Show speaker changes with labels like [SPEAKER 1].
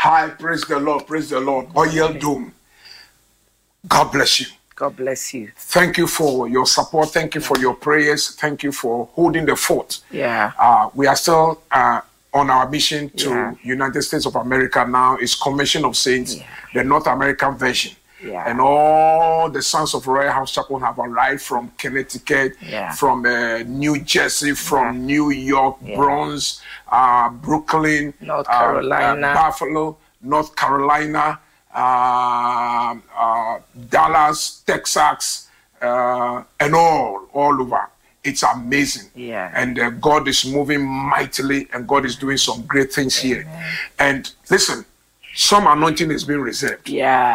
[SPEAKER 1] Hi, praise the Lord, praise the Lord. Oil Dome. God bless you.
[SPEAKER 2] God bless you.
[SPEAKER 1] Thank you for your support. Thank you for your prayers. Thank you for holding the fort.
[SPEAKER 2] Yeah.
[SPEAKER 1] We are still on our mission to United States of America now. It's Commission of Saints, the North American version.
[SPEAKER 2] Yeah.
[SPEAKER 1] And all the sons of Royal House Chapel have arrived from Connecticut, from New Jersey, from New York, Bronx, Brooklyn,
[SPEAKER 2] North Carolina,
[SPEAKER 1] Buffalo, North Carolina, Dallas, Texas, and all over. It's amazing.
[SPEAKER 2] Yeah.
[SPEAKER 1] And God is moving mightily, and God is doing some great things here. And listen, some anointing is being reserved.
[SPEAKER 2] Yeah.